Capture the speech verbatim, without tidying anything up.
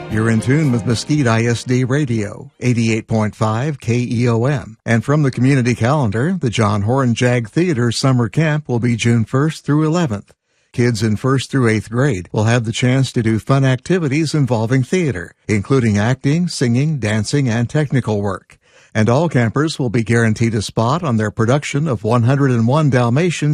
You're in tune with Mesquite I S D Radio, eighty-eight point five K E O M. And from the community calendar, the John Horn Jag Theater Summer Camp will be June first through eleventh. Kids in first through eighth grade will have the chance to do fun activities involving theater, including acting, singing, dancing, and technical work. And all campers will be guaranteed a spot on their production of one oh one Dalmatians